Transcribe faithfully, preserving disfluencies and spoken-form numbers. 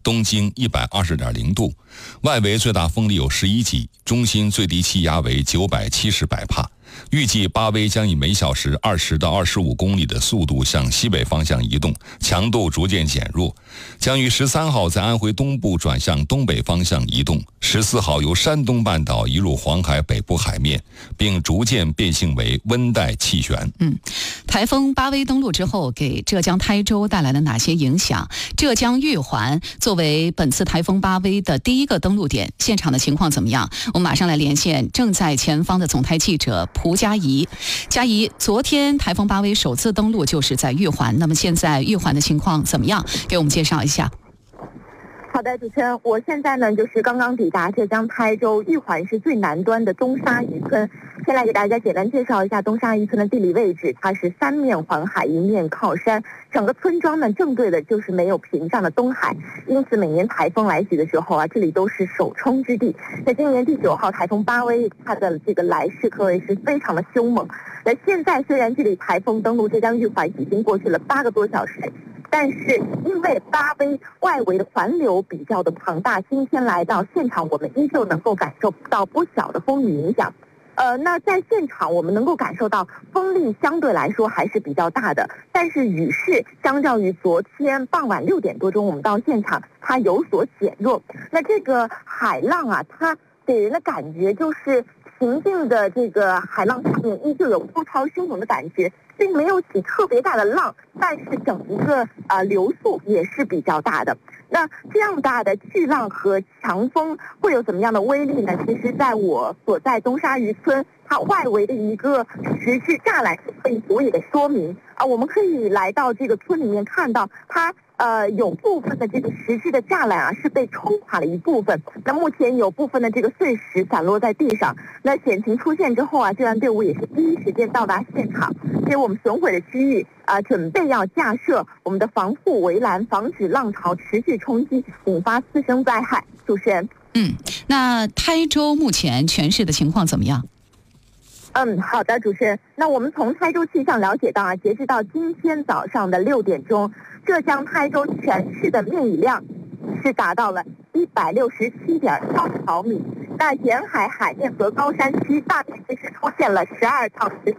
东经一百二十点零度，外围最大风力有十一级，中心最低气压为九百七十百帕。预计巴威将以每小时二十到二十五公里的速度向西北方向移动，强度逐渐减弱，将于十三号在安徽东部转向东北方向移动，十四号由山东半岛移入黄海北部海面，并逐渐变性为温带气旋。 嗯，台风巴威登陆之后，给浙江台州带来了哪些影响？浙江玉环作为本次台风巴威的第一个登陆点，现场的情况怎么样？我们马上来连线正在前方的总台记者蒲佳怡。佳怡，昨天台风巴威首次登陆就是在玉环，那么现在玉环的情况怎么样？给我们介绍一下。 好的，主持人，我现在呢就是刚刚抵达浙江台州玉环市最南端的东沙渔村。先来给大家简单介绍一下东沙渔村的地理位置，它是三面环海，一面靠山，整个村庄呢正对的就是没有屏障的东海，因此每年台风来袭的时候啊，这里都是首冲之地。在今年第九号台风巴威，它的这个来势可谓是非常的凶猛。那现在虽然这里台风登陆浙江玉环已经过去了八个多小时，但是因为巴威外围的环流比较的庞大，今天来到现场，我们依旧能够感受到不小的风雨影响。呃，那在现场我们能够感受到风力相对来说还是比较大的，但是雨势相较于昨天傍晚六点多钟我们到现场，它有所减弱。那这个海浪啊，它给人的感觉就是平静的这个海浪上面依旧有波涛汹涌的感觉，并没有起特别大的浪，但是整个呃流速也是比较大的。那这样大的巨浪和强风会有怎么样的威力呢？其实在我所在东沙渔村，它外围的一个石质栅栏可以足以的说明啊。我们可以来到这个村里面看到它。呃，有部分的这个石质的栅栏啊是被冲垮了一部分，那目前有部分的这个碎石散落在地上。那险情出现之后啊，救援队伍也是第一时间到达现场，所以我们损毁的区域啊、呃，准备要架设我们的防护围栏，防止浪潮持续冲击，引发次生灾害。主持人， 嗯，那台州目前全市的情况怎么样？ 嗯，好的，主持人。那我们从台州气象了解到啊，截止到今天早上的六点钟，浙江台州全市的面雨量是达到了一百六十七点二毫米。那沿海海面和高山区大面积是出现了十二到十